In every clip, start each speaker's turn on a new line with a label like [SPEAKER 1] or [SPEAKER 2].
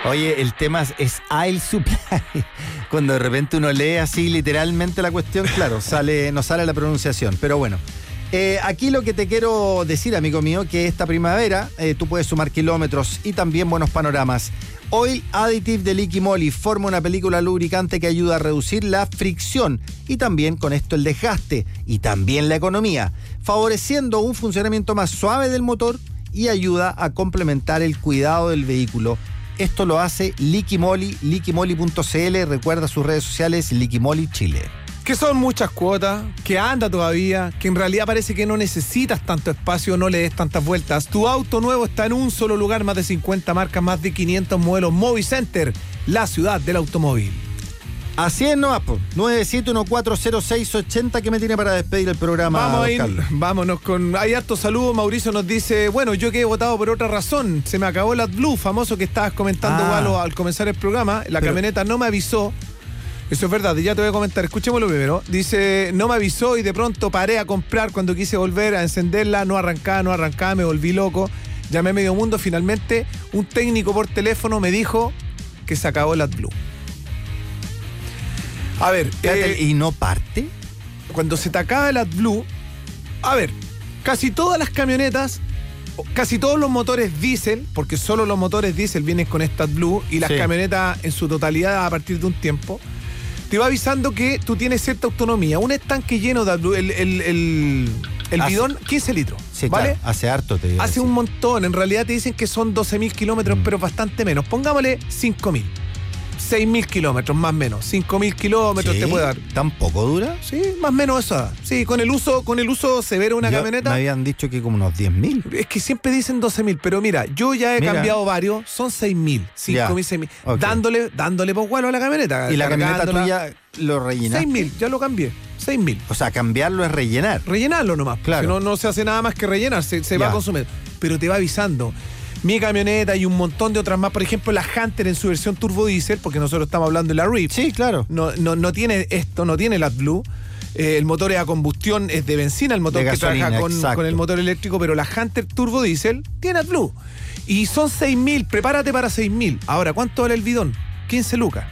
[SPEAKER 1] Oye, el tema es aisle supply. Cuando de repente uno lee así literalmente la cuestión, claro, no sale la pronunciación, pero bueno. Aquí lo que te quiero decir, amigo mío, que esta primavera tú puedes sumar kilómetros y también buenos panoramas. Oil Additive de Liqui Moly forma una película lubricante que ayuda a reducir la fricción y también con esto el desgaste y también la economía, favoreciendo un funcionamiento más suave del motor y ayuda a complementar el cuidado del vehículo. Esto lo hace Liqui Moly, liquimoly.cl, recuerda sus redes sociales, Liqui Moly Chile.
[SPEAKER 2] Que son muchas cuotas, que anda todavía, que en realidad parece que no necesitas tanto espacio, no le des tantas vueltas. Tu auto nuevo está en un solo lugar, más de 50 marcas, más de 500 modelos. Movicenter, la ciudad del automóvil.
[SPEAKER 1] Así es, no, 971400680, que me tiene para despedir el programa.
[SPEAKER 2] Vamos a ir, vámonos con... Hay hartos saludos. Mauricio nos dice, bueno, yo que he votado por otra razón, se me acabó el AdBlue, famoso que estabas comentando, Walo, al comenzar el programa. Camioneta no me avisó. Eso es verdad, y ya te voy a comentar, escuchémoslo primero. Dice, no me avisó y de pronto paré a comprar cuando quise volver a encenderla, no arrancaba, me volví loco. Llamé a Medio Mundo, finalmente un técnico por teléfono me dijo que se acabó el AdBlue. A ver,
[SPEAKER 1] ¿y no parte?
[SPEAKER 2] Cuando se te acaba el AdBlue, a ver, casi todas las camionetas, casi todos los motores diésel, porque solo los motores diésel vienen con esta AdBlue, y las camionetas en su totalidad a partir de un tiempo, te va avisando que tú tienes cierta autonomía. Un estanque lleno de AdBlue, el bidón, 15 litros,
[SPEAKER 1] sí,
[SPEAKER 2] ¿vale?
[SPEAKER 1] Claro, hace harto, te digo.
[SPEAKER 2] Hace un montón, en realidad te dicen que son 12.000 kilómetros, pero bastante menos. Pongámosle 5.000. 6.000 kilómetros, más o menos. 5.000 kilómetros te puede dar.
[SPEAKER 1] ¿Tan poco dura?
[SPEAKER 2] Sí, más o menos eso. Sí, con el uso severo de una camioneta.
[SPEAKER 1] Me habían dicho que como unos 10.000.
[SPEAKER 2] Es que siempre dicen 12.000, pero mira, yo ya he cambiado varios, son 6.000, 5.000, 6.000. Okay. Dándole por gualo a la camioneta.
[SPEAKER 1] ¿Y la camioneta tuya lo rellenaste?
[SPEAKER 2] 6.000, ya lo cambié. 6.000.
[SPEAKER 1] O sea, cambiarlo es rellenar.
[SPEAKER 2] Rellenarlo nomás.
[SPEAKER 1] Claro.
[SPEAKER 2] No se hace nada más que rellenar, se va a consumir. Pero te va avisando. Mi camioneta y un montón de otras más, por ejemplo la Hunter en su versión turbo diésel, porque nosotros estamos hablando de la Reef.
[SPEAKER 1] Sí, claro.
[SPEAKER 2] No tiene esto, no tiene el AdBlue. El motor es a combustión, es de benzina el motor de gasolina, que trabaja con el motor eléctrico, pero la Hunter turbo diésel tiene AdBlue. Y son 6.000, prepárate para 6.000. Ahora, ¿cuánto vale el bidón? 15 lucas.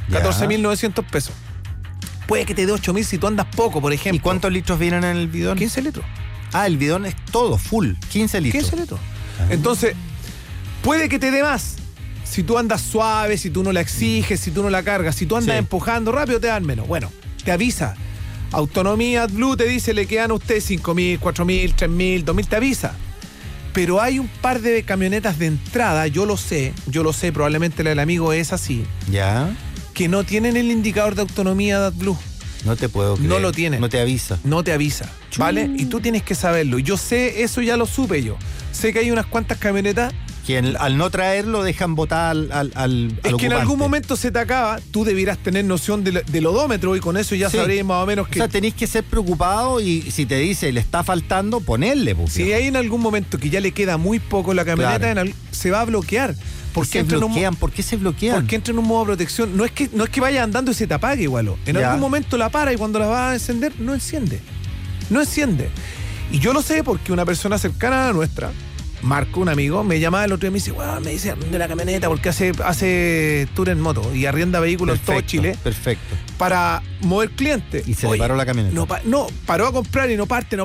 [SPEAKER 2] 14.900 pesos. Puede que te dé 8.000 si tú andas poco, por ejemplo.
[SPEAKER 1] ¿Y cuántos litros vienen en el bidón?
[SPEAKER 2] 15 litros.
[SPEAKER 1] Ah, el bidón es todo, full, 15 litros.
[SPEAKER 2] 15 litros. Entonces, puede que te dé más. Si tú andas suave, si tú no la exiges, si tú no la cargas, si tú andas empujando rápido, te dan menos. Bueno, te avisa. Autonomía AdBlue te dice, le quedan a usted 5.000, 4.000, 3.000, 2.000, te avisa. Pero hay un par de camionetas de entrada, yo lo sé, probablemente la del amigo es así.
[SPEAKER 1] Ya.
[SPEAKER 2] Que no tienen el indicador de autonomía de AdBlue.
[SPEAKER 1] No te puedo creer.
[SPEAKER 2] No lo tienen.
[SPEAKER 1] No te avisa.
[SPEAKER 2] No te avisa, ¿vale? Y tú tienes que saberlo. Yo sé, eso ya lo supe yo. Sé que hay unas cuantas camionetas
[SPEAKER 1] que al no traerlo dejan botar al
[SPEAKER 2] es que en algún momento se te acaba, tú debieras tener noción del odómetro y con eso ya sabrías más o menos que...
[SPEAKER 1] O sea, tenés que ser preocupado y si te dice le está faltando, ponerle.
[SPEAKER 2] Si hay en algún momento que ya le queda muy poco la camioneta, se va a bloquear.
[SPEAKER 1] ¿Por qué se bloquean?
[SPEAKER 2] Porque entra en un modo de protección. No es que vaya andando y se te apague igual. En algún momento la para y cuando la va a encender, no enciende. No enciende. Y yo lo sé porque una persona cercana a la nuestra, Marco, un amigo, me llamaba el otro día y me dice, me dice, arrienda la camioneta porque hace tour en moto y arrienda vehículos en todo Chile.
[SPEAKER 1] Perfecto.
[SPEAKER 2] Para mover clientes.
[SPEAKER 1] Y se le paró la camioneta.
[SPEAKER 2] No, paró a comprar y no parte.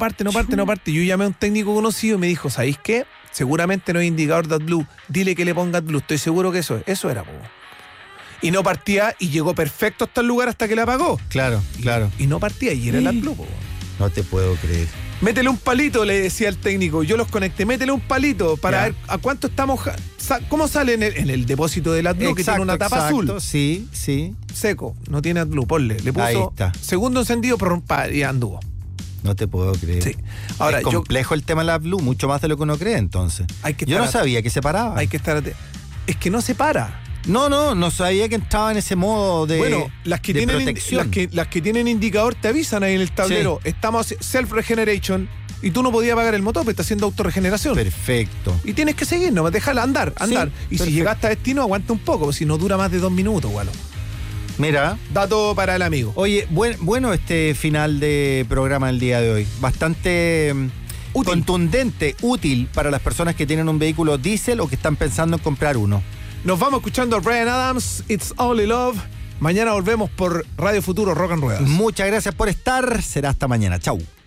[SPEAKER 2] Y yo llamé a un técnico conocido y me dijo, ¿sabéis qué? Seguramente no hay indicador de AdBlue. Dile que le ponga AdBlue. Estoy seguro que eso era, po. Y no partía y llegó perfecto hasta el lugar hasta que la apagó.
[SPEAKER 1] Claro.
[SPEAKER 2] Y no partía y era el AdBlue, po.
[SPEAKER 1] No te puedo creer.
[SPEAKER 2] Métele un palito, le decía el técnico. Yo los conecté, métele un palito para ver a cuánto estamos. ¿Cómo sale en el depósito del AdBlue? Que tiene una tapa azul.
[SPEAKER 1] Sí.
[SPEAKER 2] Seco, no tiene AdBlue, ponle. Le puso
[SPEAKER 1] ahí está.
[SPEAKER 2] Segundo encendido, y anduvo.
[SPEAKER 1] No te puedo creer.
[SPEAKER 2] Sí. Ahora,
[SPEAKER 1] es complejo el tema de la AdBlue, mucho más de lo que uno cree entonces. Yo no sabía que se paraba.
[SPEAKER 2] Hay que estar atento. Es que no se para.
[SPEAKER 1] No sabía que entraba en ese modo de
[SPEAKER 2] las que
[SPEAKER 1] de
[SPEAKER 2] tienen
[SPEAKER 1] protección.
[SPEAKER 2] las que tienen indicador te avisan ahí en el tablero. Sí. Estamos self-regeneration y tú no podías apagar el motor porque está haciendo autorregeneración.
[SPEAKER 1] Perfecto.
[SPEAKER 2] Y tienes que seguir, no déjala andar. Sí, y perfecto. Si llegaste a destino, aguanta un poco, si no dura más de 2 minutos, Walo.
[SPEAKER 1] Mira.
[SPEAKER 2] Dato para el amigo.
[SPEAKER 1] Oye, bueno este final de programa del día de hoy. Bastante útil. Contundente, útil para las personas que tienen un vehículo diésel o que están pensando en comprar uno.
[SPEAKER 2] Nos vamos escuchando a Bryan Adams, It's Only Love. Mañana volvemos por Radio Futuro Rock and Ruedas.
[SPEAKER 1] Muchas gracias por estar. Será hasta mañana. Chau.